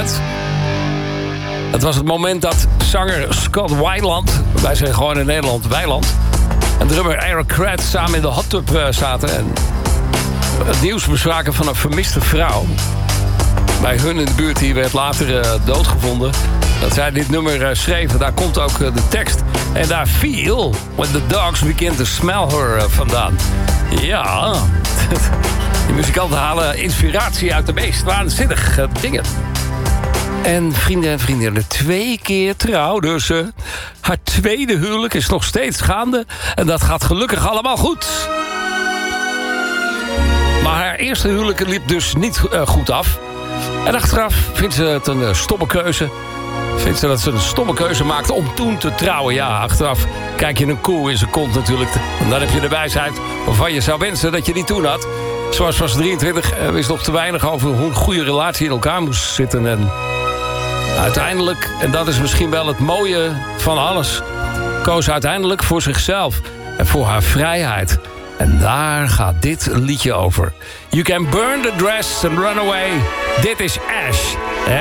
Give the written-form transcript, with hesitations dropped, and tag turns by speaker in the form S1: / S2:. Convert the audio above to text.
S1: Moment. Het was het moment dat zanger Scott Weiland... wij zeggen gewoon in Nederland Weiland... en drummer Eric Kratz samen in de hot tub zaten... en het nieuws bespraken van een vermiste vrouw. Bij hun in de buurt, die werd later doodgevonden. Dat zij dit nummer schreven, daar komt ook de tekst. En daar feel when the dogs begin to smell her vandaan. Ja, die muzikanten halen inspiratie uit de meest waanzinnige dingen. En vrienden en vriendinnen, 2 keer trouwde ze. Haar tweede huwelijk is nog steeds gaande. En dat gaat gelukkig allemaal goed. Maar haar eerste huwelijk liep dus niet goed af. En achteraf vindt ze het een stomme keuze. Vindt ze dat ze een stomme keuze maakte om toen te trouwen. Ja, achteraf kijk je een koe in zijn kont natuurlijk. En dan heb je de wijsheid waarvan je zou wensen dat je die toen had. Ze was pas 23 en wist nog te weinig over hoe een goede relatie in elkaar moest zitten. En uiteindelijk, en dat is misschien wel het mooie van alles... koos ze uiteindelijk voor zichzelf en voor haar vrijheid. En daar gaat dit liedje over. You can burn the dress and run away. Dit is Ash.